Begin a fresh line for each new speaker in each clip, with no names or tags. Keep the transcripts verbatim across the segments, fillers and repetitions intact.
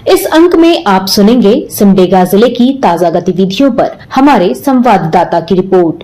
इस अंक में आप सुनेंगे सिमडेगा जिले की ताजा गतिविधियों पर हमारे संवाददाता की रिपोर्ट।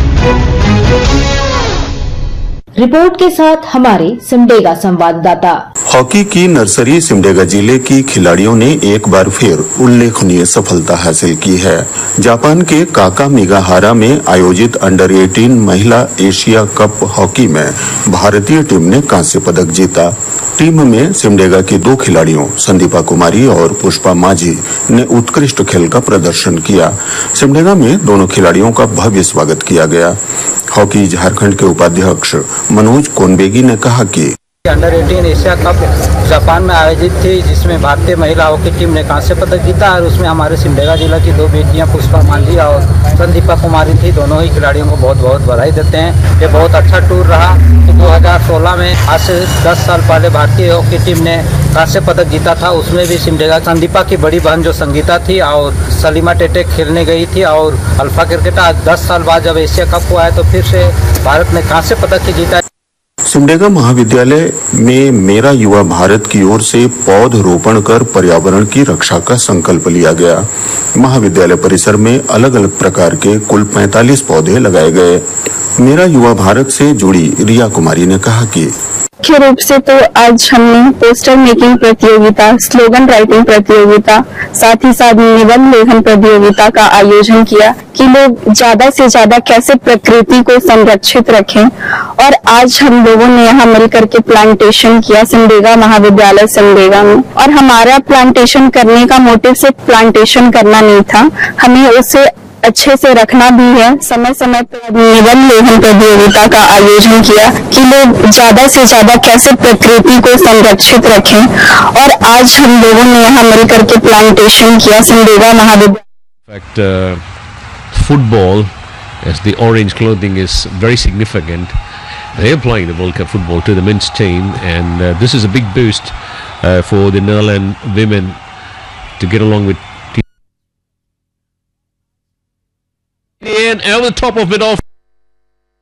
रिपोर्ट के साथ हमारे सिमडेगा संवाददाता।
हॉकी की नर्सरी सिमडेगा जिले की खिलाड़ियों ने एक बार फिर उल्लेखनीय सफलता हासिल की है। जापान के काकामिगाहारा में आयोजित अंडर अठारह महिला एशिया कप हॉकी में भारतीय टीम ने कांस्य पदक जीता। टीम में सिमडेगा की दो खिलाड़ियों संदीपा कुमारी और पुष्पा माझी ने उत्कृष्ट खेल का प्रदर्शन किया। सिमडेगा में दोनों खिलाड़ियों का भव्य स्वागत किया गया। हॉकी झारखंड के उपाध्यक्ष मनोज कोनबेगी ने कहा कि
अंडर अठारह एशिया कप जापान में आयोजित थी, जिसमें भारतीय महिला हॉकी टीम ने कांस्य पदक जीता और उसमें हमारे सिमडेगा जिला की दो बेटियां पुष्पा मांझी और संदीपा कुमारी थी। दोनों ही खिलाड़ियों को बहुत बहुत बधाई देते हैं। ये बहुत अच्छा टूर रहा। दो हज़ार सोलह में आज से दस साल पहले भारतीय हॉकी टीम ने कांस्य पदक जीता था। उसमें भी सिमडेगा संदीपा की बड़ी बहन जो संगीता थी और सलीमा टेटे खेलने गई थी। और अल्फा क्रिकेट आज दस साल बाद जब एशिया कप हुआ है तो फिर से भारत ने कांस्य पदक ही जीता।
सिमडेगा महाविद्यालय में मेरा युवा भारत की ओर से पौध रोपण कर पर्यावरण की रक्षा का संकल्प लिया गया। महाविद्यालय परिसर में अलग अलग प्रकार के कुल पैंतालीस पौधे लगाए गए। मेरा युवा भारत से जुड़ी रिया कुमारी ने कहा कि
मुख्य रूप से तो आज हमने पोस्टर मेकिंग प्रतियोगिता, स्लोगन राइटिंग प्रतियोगिता, साथ ही साथ निबंध लेखन प्रतियोगिता का आयोजन किया कि लोग ज्यादा से ज्यादा कैसे प्रकृति को संरक्षित रखें। और आज हम लोगों ने यहाँ मिलकर के प्लांटेशन किया सिमडेगा महाविद्यालय सिमडेगा में। और हमारा प्लांटेशन करने का मोटिव सिर्फ प्लांटेशन करना नहीं था, हमें उसे अच्छे से रखना भी है। समय समय पर निबंध लेखन प्रतियोगिता का आयोजन किया कि लोग ज्यादा से ज्यादा कैसे प्रकृति को संरक्षित रखें। और आज हम लोगों ने यहाँ मिलकर के प्लांटेशन किया सिमडेगा महाविद्यालय।
Football, as the orange clothing is very significant. They are playing the World Cup football to the men's team, and uh, this is a big boost uh, for the Nagaland women to get along with. And over the top of it off.